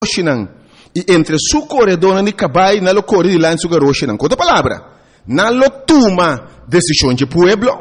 e entre su corredor de cabai na lo corre de lá em su garoshinan. Com outra palavra, na lo toma decisão de pueblo,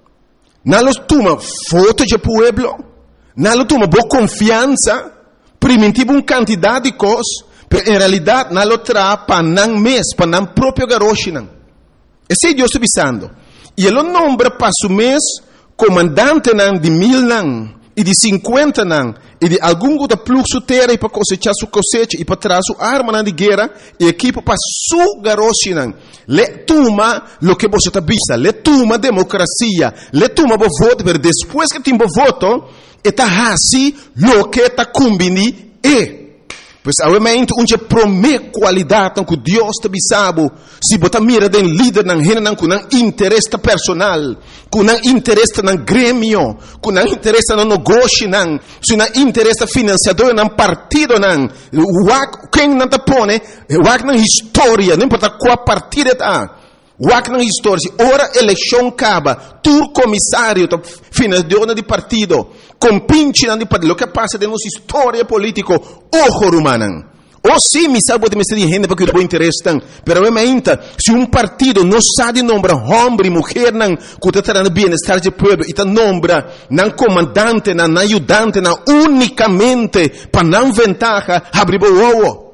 na lo toma foto de pueblo, na lo toma boa confiança, primitivo quantidade de coisas, mas em realidade na lo tra para não mes, para não próprio garoshinan. Esse é Deus está avisando. E ele nombra para su mês comandante de 1000 e de 50 e de algum outro fluxo terra e para cosechar sua cosecha e para trazer sua arma de guerra e equipo para su garoshinan. Le toma lo que você está vista, le toma democracia, le toma bo voto, mas depois que tem bo voto, está assim lo que está combini Pois obviamente onde promete qualidade que Deus te bisabo, se botar mira den líder nan hena com interesse personal, com interesse nan grêmio, com interesse no negócio nan, se nan interesse financiador nan partido nan, quem não te põe, na história, não importa qual partido está. Wak na história, ora eleição acaba, tur comissário, financiador de partido, compinche de partido, o que passa de nossa história política, ojo rumanan. Ou sim, me sabe de me ser gente porque o interesse tem, pero obviamente, se partido não sabe nombrar homem e mulher não, que está trazendo bem-estar do povo, e está nombra não comandante, não ajudante, não unicamente para não ventaja, abrir o ovo.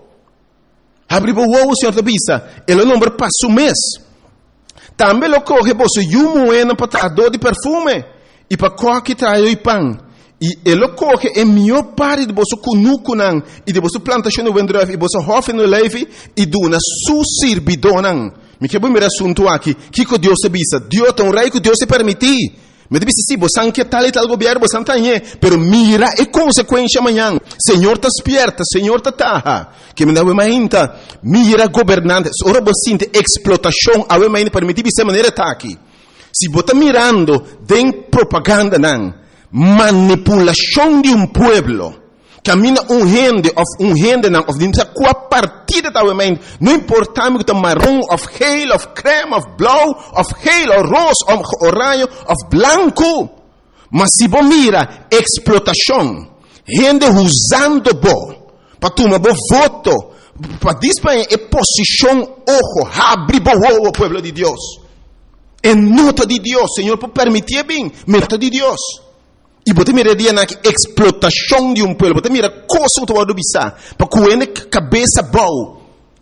Abrir o ovo, senhor Tabisa, ele nombra para o mês. Também lo coge você moeda para trazer de perfume e para coque trazer pão. E ele coge a melhor parte de você cunucunan e de você plantação no vendref e você hofe no leve e dona su servidor. Me quero ver assunto aqui. Que Deus se bisa? Deus tem rei que Deus se permitir. Me disse sim, você não quer tal e tal governo, você não tem, pero mira a consequência amanhã. Senhor está esperta, Senhor está taha. Que me dá uma ainda, mira governantes, ora você sente explotação, a uma ainda permitir de maneira tá aqui. Se você está mirando, tem propaganda não, manipulação de pueblo, camina gente não, of dimsa qual partida tá uma ainda, não importa me que marrom, of geel, of creme, of blau, of geel, of rosa, of orange, of blanco. Mas se você mira explotação, gente usando para tomar voto, para disparar a posição, ojo, abre o pueblo de Deus. É nota de Deus, Senhor, por permitir bem, nota de Deus. E você mira na explotação de pueblo, você mira coisa que você bisa, para que cabeça boa.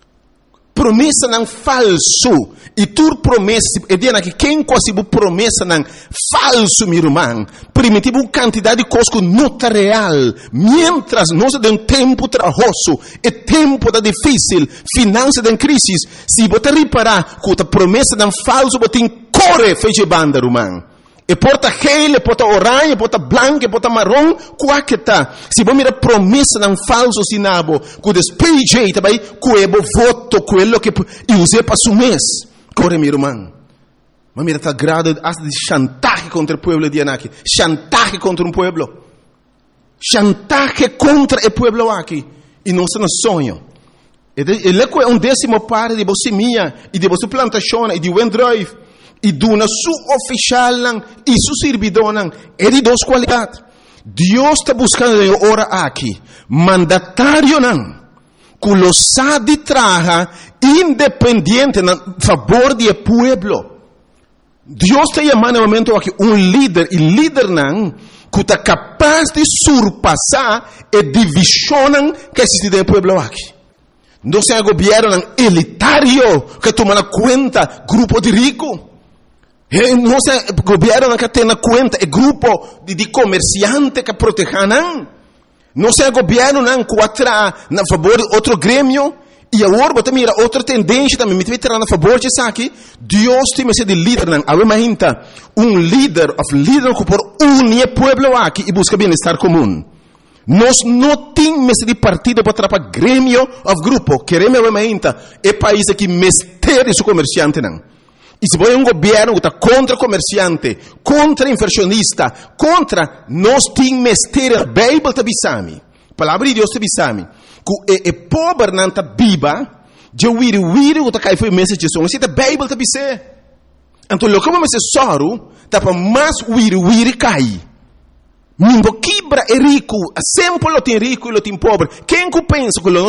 Promessa não falso. E tu promessa, é dia que quem quase promessa não falso, meu irmão. Primitivo quantidade de coisas que não está real. Mientras nós de tempo trabalhoso, é tempo da difícil, finança da crise. Se você reparar que a promessa não falso, você corre feche banda, irmão. E porta gel, e porta orange, e porta branco, e porta marrom, qual que tá? Se você mira promessa não falso sinabo, que despeje também, que é voto, quello que use para su mês. Corre, meu irmão. Mas mira, tá grado de chantaje contra o pueblo de Anaki. Chantaje contra um pueblo. Chantaje contra o pueblo aqui. E não se sonho. Ele é 1/10 parte de você minha, e de você plantação, e de Wendrive. E dona su oficial e su servidor é de duas qualidades. Deus está buscando ora aqui mandatário que lo sabe traja independente na favor do pueblo. Deus está chamando no momento aqui líder e líder que está capaz de surpassar a divisão que existe no pueblo aqui. Não é governo elitário que toma conta grupo de ricos. Não é governo que tem na conta é grupo de comerciantes que protegem. Não é governo que atra na favor de outro grêmio. E agora você mira outra tendência também. Me vai tirar na favor de isso aqui. Deus tem de líder. Imagina líder que por unir o povo aqui e busca bem-estar comum. Nós não temos de partido para atrapalhar grêmio ou grupo. Queremos imagina é país que mestre o comerciante E se foi governo que está contra comerciante, contra inversionista, contra nós temos mestre, a Bíblia está bisami. A palavra de Deus está bisami. Que é pobre não está biba, de wiri que está caindo foi mensagem de som. Mas a Bíblia está bisé. Então, o que vamos dizer soro, está para mais wiri cai. Nimbo quebra é rico, sempre lo tem rico e lo tem pobre. Quem que pensa que lo